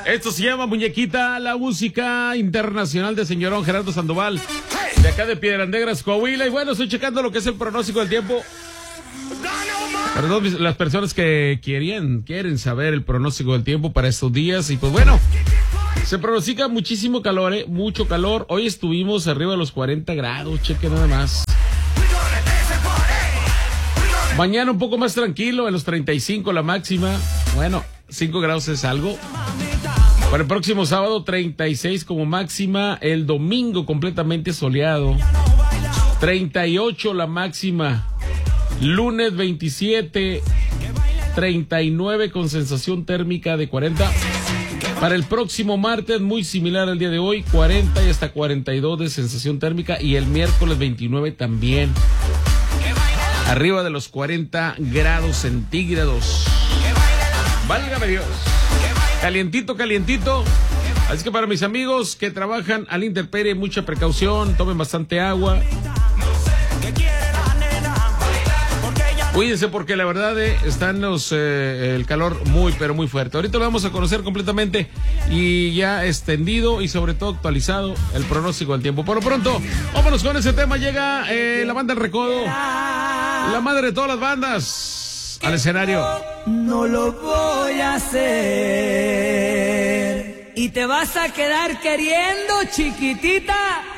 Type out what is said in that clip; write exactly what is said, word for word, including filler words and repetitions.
Esto se llama Muñequita, la música internacional de señorón Gerardo Sandoval, de acá de Piedras Negras, Coahuila. Y bueno, estoy checando lo que es el pronóstico del tiempo. Perdón, las personas que querían, quieren saber el pronóstico del tiempo para estos días. Y pues bueno, se pronostica muchísimo calor, ¿eh? Mucho calor. Hoy estuvimos arriba de los cuarenta grados, cheque nada más. Mañana un poco más tranquilo, en los treinta y cinco la máxima. Bueno, cinco grados es algo. Para el próximo sábado, treinta y seis como máxima. El domingo completamente soleado. treinta y ocho la máxima. Lunes veintisiete, treinta y nueve con sensación térmica de cuarenta. Para el próximo martes, muy similar al día de hoy, cuarenta y hasta cuarenta y dos de sensación térmica. Y el miércoles veintinueve también. Arriba de los cuarenta grados centígrados. Válgame Dios. Calientito, calientito. Así que para mis amigos que trabajan al intemperie, mucha precaución, tomen bastante agua. Cuídense porque la verdad eh, están los eh, el calor muy pero muy fuerte. Ahorita lo vamos a conocer completamente y ya extendido y sobre todo actualizado el pronóstico del tiempo. Por lo pronto, vámonos con ese tema. Llega eh, la banda El Recodo, la madre de todas las bandas, al escenario. No lo voy a hacer y te vas a quedar queriendo, chiquitita.